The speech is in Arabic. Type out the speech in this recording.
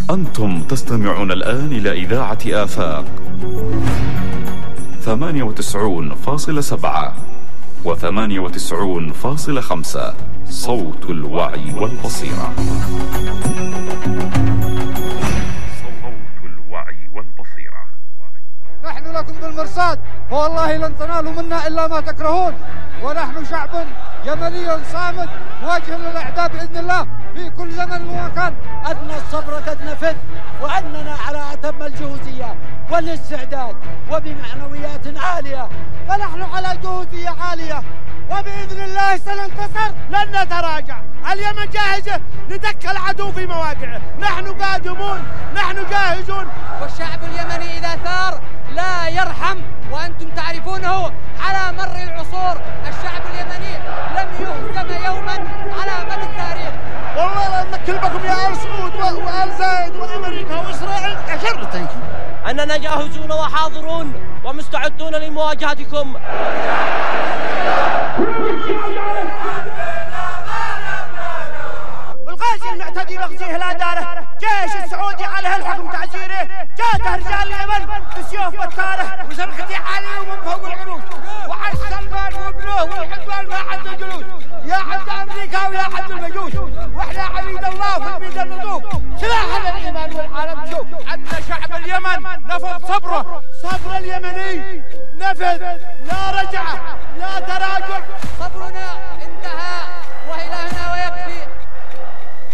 أنتم تستمعون الآن إلى إذاعة آفاق 98.7 و98.5 صوت الوعي والبصيرة. نحن لكم بالمرصاد فوالله لن تنالوا منا إلا ما تكرهون، ونحن شعب يمني صامد مواجه للأعداء بإذن الله في كل زمن ومكان. أن الصبر قد نفد وأننا على أتم الجهوزية والاستعداد وبمعنويات عالية، فنحن على جهوزية عالية وبإذن الله سننتصر. لن نتراجع، اليمن جاهزة لدك العدو في مواقعه، نحن قادمون، نحن جاهزون. والشعب اليمني إذا ثار لا يرحم، وأنتم تعرفونه على مر العصور الشعب اليمني لم يهزم يوما على مدى التاريخ. والله لا نمكن بكم يا آل سعود وآل زايد وأمريكا وإسرائيل أشرتي أننا جاهزون وحاضرون ومستعدون لمواجهتكم. الغازي المعتدي بغزيه الأدارة، جيش السعودي عليه الحكم تعزيره، جاته رجال اليمن بسيوف بطارة وزرقتي عليه ومن فوق العروش، وعلى سلمان وابنه والحدوان ما عد الجلوس، يا عبد أمريكا ويا عبد المجوس، واحنا عبيد الله في الميد النطوف، سلاح الإيمان والعالم تشوف. أن شعب اليمن نفذ صبره، صبر اليمني نفذ، لا رجعة لا تراجع. صبرنا